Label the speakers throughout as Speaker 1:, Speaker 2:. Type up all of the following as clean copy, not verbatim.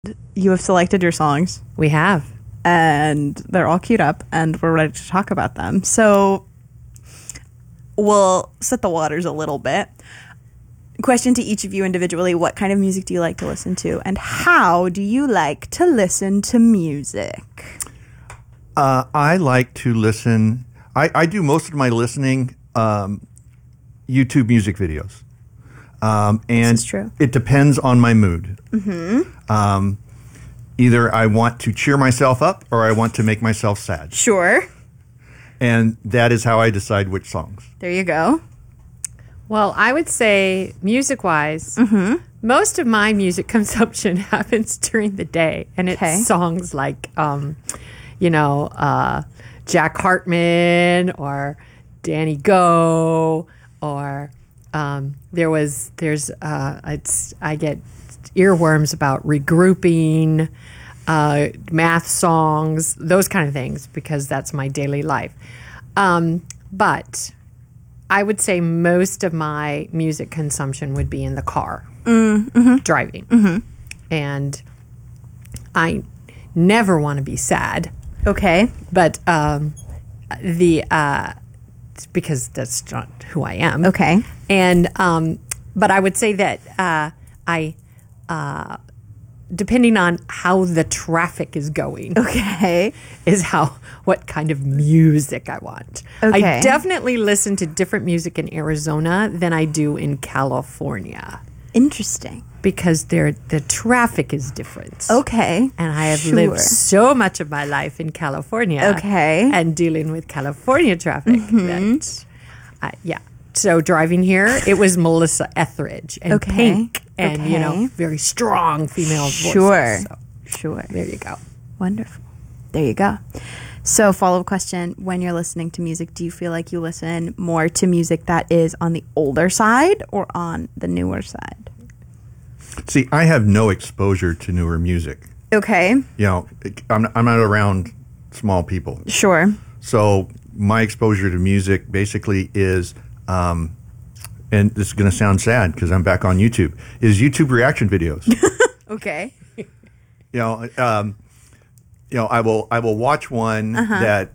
Speaker 1: You have selected your songs,
Speaker 2: We have.
Speaker 1: and they're all queued up, and we're ready to talk about them. So we'll set the waters a little bit. Question to each of you individually: what kind of music do you like to listen to, and how do you like to listen to music?
Speaker 3: I like to listen. I do most of my listening YouTube music videos. And
Speaker 1: is true.
Speaker 3: It depends on my mood. Mm-hmm. Either I want to cheer myself up or I want to make myself sad.
Speaker 1: Sure.
Speaker 3: And that is how I decide which songs.
Speaker 1: There you go.
Speaker 2: Well, I would say music-wise, most of my music consumption happens during the day, and it's
Speaker 1: Okay.
Speaker 2: songs like, Jack Hartman or Danny Go, or I get earworms about regrouping, math songs, those kind of things, because that's my daily life. But I would say most of my music consumption would be in the car, driving. And I never want to be sad,
Speaker 1: Okay.
Speaker 2: but because that's not who I am.
Speaker 1: Okay.
Speaker 2: And but I would say that depending on how the traffic is going,
Speaker 1: Okay.
Speaker 2: is what kind of music I want.
Speaker 1: Okay.
Speaker 2: I definitely listen to different music in Arizona than I do in California,
Speaker 1: Interesting.
Speaker 2: because the traffic is different.
Speaker 1: Okay.
Speaker 2: And I have
Speaker 1: Sure.
Speaker 2: lived so much of my life in California.
Speaker 1: Okay.
Speaker 2: And dealing with California traffic. That, So driving here, it was Melissa Etheridge and
Speaker 1: Okay.
Speaker 2: Pink and,
Speaker 1: Okay.
Speaker 2: very strong female voices.
Speaker 1: Sure.
Speaker 2: So
Speaker 1: Sure.
Speaker 2: there you go.
Speaker 1: Wonderful. There you go. So, follow-up question. When you're listening to music, do you feel like you listen more to music that is on the older side or on the newer side?
Speaker 3: See, I have no exposure to newer music.
Speaker 1: Okay.
Speaker 3: I'm not around small people.
Speaker 1: Sure.
Speaker 3: So my exposure to music basically is, and this is going to sound sad because I'm back on YouTube, is YouTube reaction videos.
Speaker 1: Okay.
Speaker 3: I will watch one that,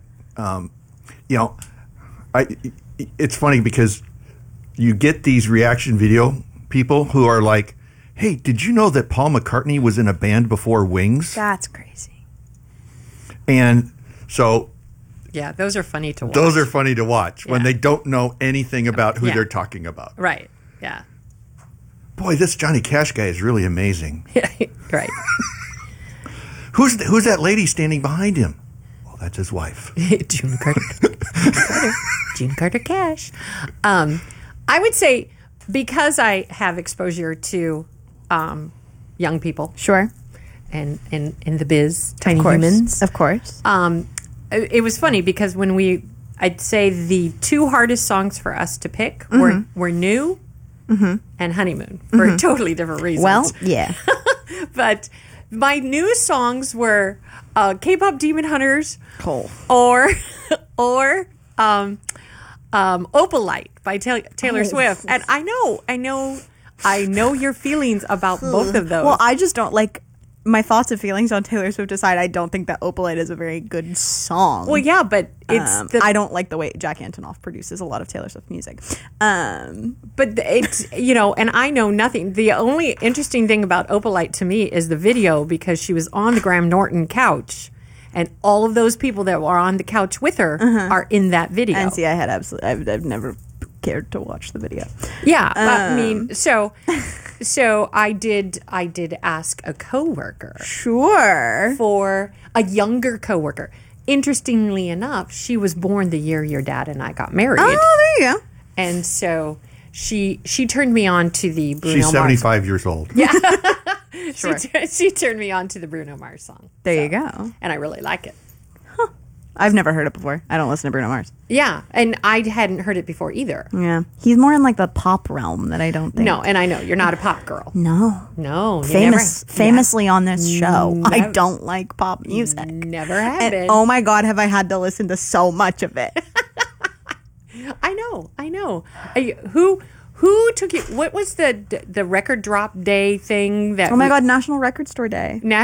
Speaker 3: it's funny because you get these reaction video people who are like, hey, did you know that Paul McCartney was in a band before Wings?
Speaker 1: That's crazy.
Speaker 3: And so
Speaker 2: Yeah, those are funny to watch.
Speaker 3: those are funny to watch when
Speaker 2: Yeah.
Speaker 3: they don't know anything about who
Speaker 2: Yeah.
Speaker 3: they're talking about.
Speaker 2: Right. Yeah.
Speaker 3: Boy, this Johnny Cash guy is really amazing.
Speaker 2: Right.
Speaker 3: Who's that lady standing behind him? Well, that's his wife.
Speaker 2: June Carter. June Carter Cash. I would say because I have exposure to young people
Speaker 1: Sure.
Speaker 2: and in the biz, tiny
Speaker 1: Of course.
Speaker 2: humans.
Speaker 1: Of course.
Speaker 2: It was funny because I'd say the two hardest songs for us to pick were New and Honeymoon for totally different reasons.
Speaker 1: Well, yeah.
Speaker 2: But my new songs were K-pop Demon Hunters
Speaker 1: Cool.
Speaker 2: or Opalite by Taylor Swift. And I know your feelings about both of those.
Speaker 1: Well, I just don't like my thoughts and feelings on Taylor Swift aside. I don't think that Opalite is a very good song.
Speaker 2: Well, yeah, but it's
Speaker 1: I don't like the way Jack Antonoff produces a lot of Taylor Swift music.
Speaker 2: but it's and I know nothing. The only interesting thing about Opalite to me is the video, because she was on the Graham Norton couch, and all of those people that were on the couch with her are in that video.
Speaker 1: And see, I've never cared to watch the video.
Speaker 2: Yeah, I mean, so I did ask a coworker
Speaker 1: Sure.
Speaker 2: for a younger coworker. Interestingly enough, she was born the year your dad and I got married.
Speaker 1: Oh, there you go.
Speaker 2: And so she turned me on to the Bruno
Speaker 3: She's
Speaker 2: Mars.
Speaker 3: 75 years old.
Speaker 2: Yeah.
Speaker 1: Sure.
Speaker 2: She turned me on to the Bruno Mars song.
Speaker 1: There you go.
Speaker 2: And I really like it.
Speaker 1: I've never heard it before. I don't listen to Bruno Mars.
Speaker 2: Yeah, and I hadn't heard it before either.
Speaker 1: Yeah. He's more in like the pop realm that I don't think.
Speaker 2: No, and I know you're not a pop girl.
Speaker 1: No.
Speaker 2: No, you
Speaker 1: Famously on this show, I
Speaker 2: Never-
Speaker 1: don't like pop music.
Speaker 2: never have
Speaker 1: And
Speaker 2: been.
Speaker 1: oh my God, have I had to listen to so much of it.
Speaker 2: I know. Who took you? What was the record drop day thing that?
Speaker 1: Oh my God, National Record Store Day.